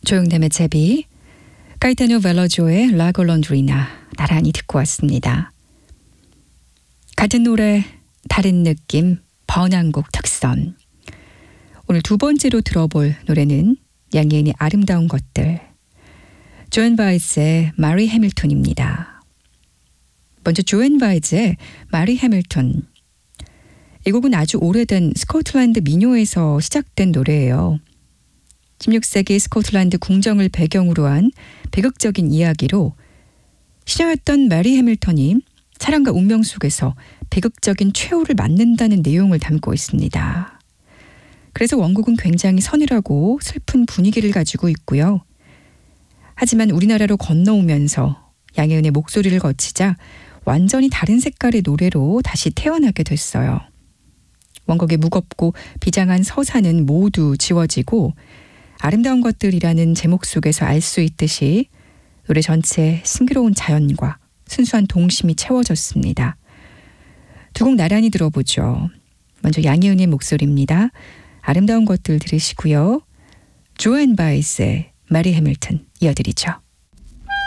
조용담의 제비, 카이타노 벨러조의 라 골론드리나 나란히 듣고 왔습니다. 같은 노래, 다른 느낌, 번안곡 특선. 오늘 두 번째로 들어볼 노래는 양예은의 아름다운 것들, 조앤 바이츠의 마리 해밀턴입니다. 먼저 조앤 바이츠의 마리 해밀턴. 이 곡은 아주 오래된 스코틀랜드 민요에서 시작된 노래예요. 16세기 스코틀랜드 궁정을 배경으로 한 비극적인 이야기로 시녀였던 메리 해밀턴이 사랑과 운명 속에서 비극적인 최후를 맞는다는 내용을 담고 있습니다. 그래서 원곡은 굉장히 서늘하고 슬픈 분위기를 가지고 있고요. 하지만 우리나라로 건너오면서 양예은의 목소리를 거치자 완전히 다른 색깔의 노래로 다시 태어나게 됐어요. 원곡의 무겁고 비장한 서사는 모두 지워지고 아름다운 것들이라는 제목 속에서 알 수 있듯이 노래 전체에 싱그러운 자연과 순수한 동심이 채워졌습니다. 두 곡 나란히 들어보죠. 먼저 양예은의 목소리입니다. 아름다운 것들 들으시고요. 조앤 바이츠의 마리 해밀턴 이어드리죠.